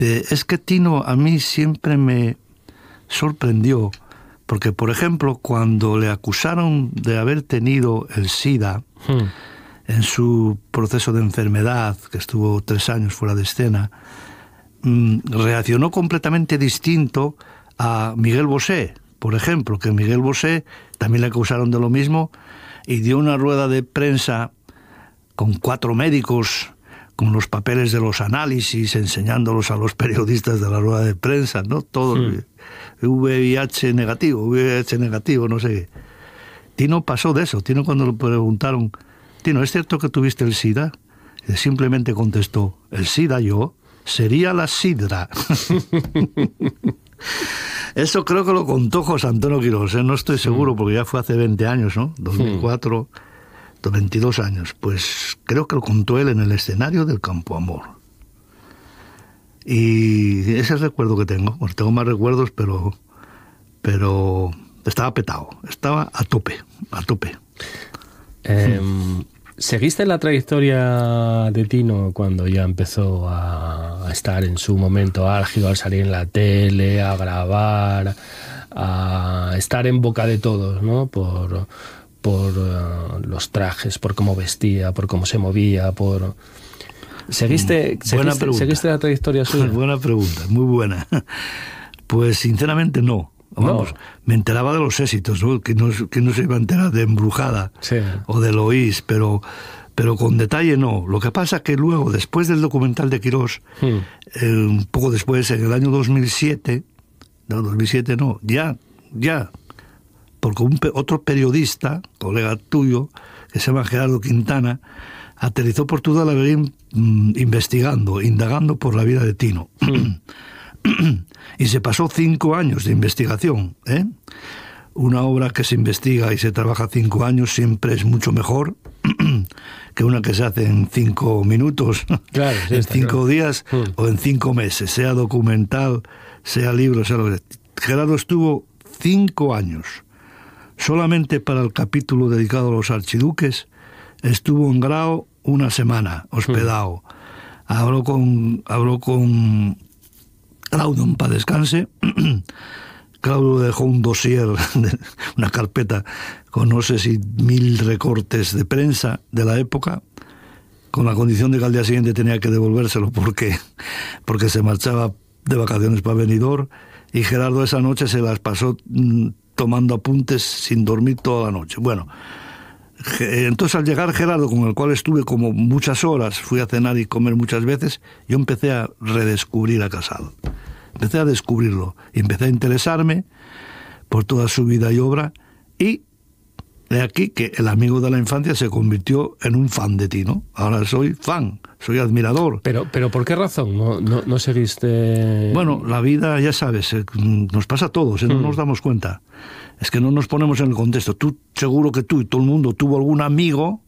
Es que Tino a mí siempre me sorprendió, porque, por ejemplo, cuando le acusaron de haber tenido el SIDA en su proceso de enfermedad, que estuvo 3 años fuera de escena, reaccionó completamente distinto a Miguel Bosé, por ejemplo, que Miguel Bosé también le acusaron de lo mismo y dio una rueda de prensa con 4 médicos, con los papeles de los análisis, enseñándolos a los periodistas de la rueda de prensa, ¿no? Todo, VIH negativo, no sé qué. Tino pasó de eso. Tino, cuando le preguntaron, Tino, ¿es cierto que tuviste el SIDA? Y simplemente contestó, el SIDA yo, sería la sidra. Eso creo que lo contó José Antonio Quirós, no estoy seguro, porque ya fue hace 20 años, ¿no? 2004... 22 años, pues creo que lo contó él en el escenario del Campo Amor. Y ese es el recuerdo que tengo. Bueno, tengo más recuerdos, pero estaba petado, estaba a tope. ¿Seguiste la trayectoria de Tino cuando ya empezó a estar en su momento álgido, al salir en la tele, a grabar, a estar en boca de todos, ¿no? Por los trajes, por cómo vestía, por cómo se movía, ¿Seguiste la trayectoria suya? Buena pregunta, muy buena. Pues sinceramente no. Vamos, me enteraba de los éxitos, ¿no? Que no se iba a enterar de Embrujada, sí, o de Loís, pero con detalle no. Lo que pasa es que luego, después del documental de Quirós, un poco después, en el año 2007, ya, porque otro periodista, colega tuyo, que se llama Gerardo Quintana, aterrizó por toda la Berlín indagando por la vida de Tino. Y se pasó 5 años de investigación, ¿eh? Una obra que se investiga y se trabaja 5 años siempre es mucho mejor que una que se hace en 5 minutos, claro, sí, en 5 días o en 5 meses, sea documental, sea libro, sea lo que sea. Gerardo estuvo 5 años. Solamente para el capítulo dedicado a los archiduques estuvo en Grao 1 semana, hospedado. Habló con Claudio, en paz descanse. Claudio dejó un dossier, una carpeta con no sé si 1000 recortes de prensa de la época, con la condición de que al día siguiente tenía que devolvérselo porque se marchaba de vacaciones para Benidorm, y Gerardo esa noche se las pasó tomando apuntes sin dormir toda la noche. Bueno, entonces al llegar Gerardo, con el cual estuve como muchas horas, fui a cenar y comer muchas veces, yo empecé a redescubrir a Casado. Empecé a descubrirlo y empecé a interesarme por toda su vida y obra, y de aquí que el amigo de la infancia se convirtió en un fan de Tino. Ahora soy fan, soy admirador. Pero ¿por qué razón no seguiste? Bueno, la vida, ya sabes, nos pasa a todos, no nos damos cuenta. Es que no nos ponemos en el contexto. Seguro que tú y todo el mundo tuvo algún amigo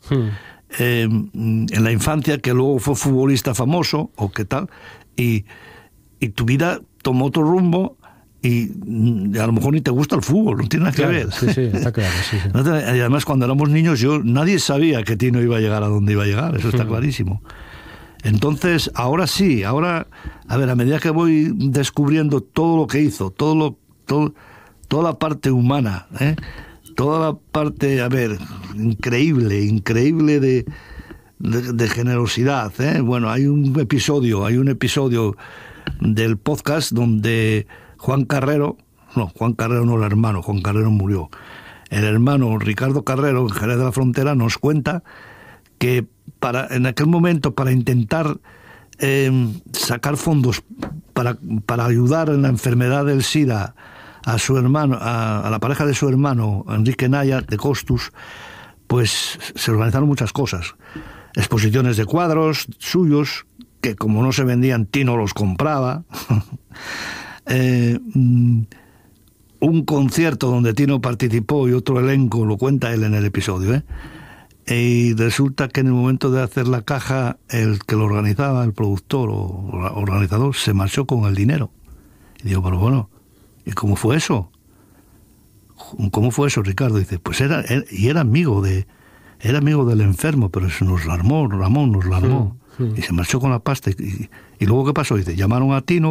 en la infancia que luego fue futbolista famoso o qué tal, y tu vida tomó otro rumbo, y a lo mejor ni te gusta el fútbol, no tiene nada que ver. Sí, está claro. Sí. Y además, cuando éramos niños, nadie sabía que Tino iba a llegar a donde iba a llegar, eso está clarísimo. Entonces, ahora sí, a medida que voy descubriendo todo lo que hizo, toda la parte humana, toda la parte, increíble de generosidad, Bueno, hay un episodio del podcast donde Juan Carrero no, el hermano, Juan Carrero murió. El hermano Ricardo Carrero, en Jerez de la Frontera, nos cuenta que en aquel momento, para intentar sacar fondos para ayudar en la enfermedad del SIDA a su hermano, a la pareja de su hermano, Enrique Naya, de Costus, pues se organizaron muchas cosas. Exposiciones de cuadros suyos, que como no se vendían, Tino los compraba. Un concierto donde Tino participó y otro elenco, lo cuenta él en el episodio, Y resulta que en el momento de hacer la caja, el que lo organizaba, el productor o organizador, se marchó con el dinero. Y digo, pero bueno, ¿y cómo fue eso? ¿Cómo fue eso, Ricardo? Dice, pues era amigo del enfermo, pero eso nos la armó, Ramón nos la armó. Y se marchó con la pasta. Y luego, ¿qué pasó? Dice, llamaron a Tino,